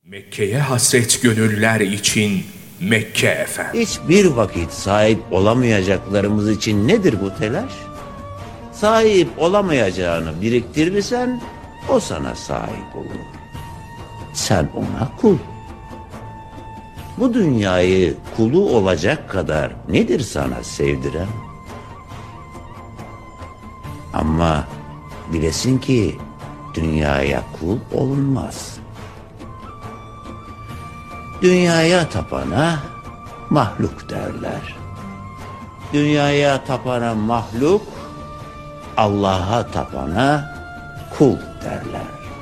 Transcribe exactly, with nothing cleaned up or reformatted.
Mekke'ye hasret gönüller için Mekke efendim. Hiçbir vakit sahip olamayacaklarımız için nedir bu telaş? Sahip olamayacağını biriktirirsen o sana sahip olur. Sen ona kul. Bu dünyayı kulu olacak kadar nedir sana sevdiren? Ama bilesin ki dünyaya kul olunmaz. Dünyaya tapana mahluk derler. Dünyaya tapana mahluk, Allah'a tapana kul derler.